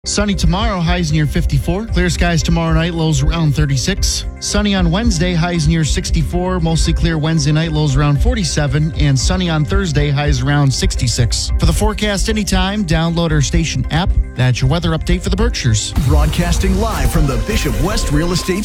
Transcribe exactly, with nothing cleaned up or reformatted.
Sunny tomorrow, highs near fifty-four. Clear skies tomorrow night, lows around thirty-six. Sunny on Wednesday, highs near sixty-four. Mostly clear Wednesday night, lows around forty-seven. And sunny on Thursday, highs around sixty-six. For the forecast anytime, download our station app. That's your weather update for the Berkshires. Broadcasting live from the Bishop West Real Estate